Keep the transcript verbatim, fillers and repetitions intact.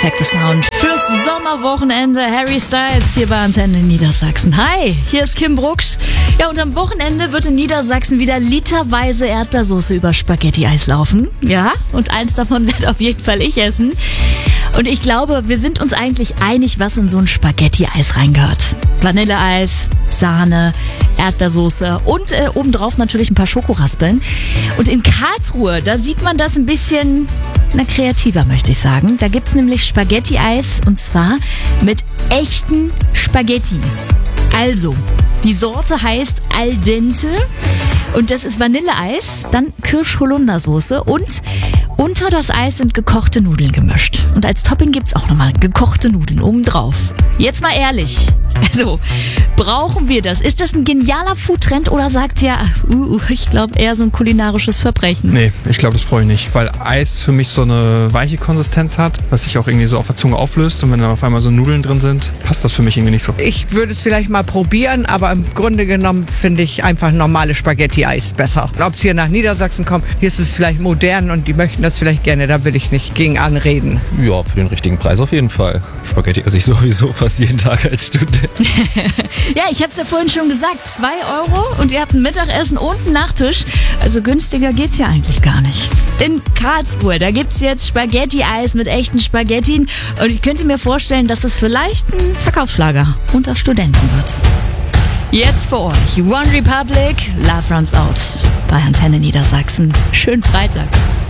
perfekte Sound fürs Sommerwochenende. Harry Styles hier bei Antenne Niedersachsen. Hi, hier ist Kim Brucksch. Ja, und am Wochenende wird in Niedersachsen wieder literweise Erdbeersoße über Spaghetti-Eis laufen. Ja, und eins davon werde auf jeden Fall ich essen. Und ich glaube, wir sind uns eigentlich einig, was in so ein Spaghetti-Eis reingehört. Vanilleeis, Sahne, Erdbeersoße und äh, obendrauf natürlich ein paar Schokoraspeln. Und in Karlsruhe, da sieht man das ein bisschen na, kreativer, möchte ich sagen. Da gibt's nämlich Spaghetti-Eis und zwar mit echten Spaghetti. Also, die Sorte heißt Al Dente und das ist Vanilleeis, dann Kirsch-Holundersoße und unter das Eis sind gekochte Nudeln gemischt. Und als Topping gibt's auch nochmal gekochte Nudeln obendrauf. Jetzt mal ehrlich, also brauchen wir das? Ist das ein genialer Foodtrend oder sagt ihr, uh, ich glaube eher so ein kulinarisches Verbrechen? Nee, ich glaube, das brauche ich nicht, weil Eis für mich so eine weiche Konsistenz hat, was sich auch irgendwie so auf der Zunge auflöst und wenn dann auf einmal so Nudeln drin sind, passt das für mich irgendwie nicht so. Ich würde es vielleicht mal probieren, aber im Grunde genommen finde ich einfach normale Spaghetti-Eis besser. Ob es hier nach Niedersachsen kommt, hier ist es vielleicht modern und die möchten das vielleicht gerne, da will ich nicht gegen anreden. Ja, für den richtigen Preis auf jeden Fall. Spaghetti esse ich sowieso fast jeden Tag als Student. Ja, ich habe es ja vorhin schon gesagt, zwei Euro und ihr habt ein Mittagessen und einen Nachtisch. Also günstiger geht's ja eigentlich gar nicht. In Karlsruhe, da gibt's jetzt Spaghetti-Eis mit echten Spaghetti und ich könnte mir vorstellen, dass es vielleicht ein Verkaufsschlager unter Studenten wird. Jetzt für euch One Republic, Love Runs Out bei Antenne Niedersachsen. Schönen Freitag.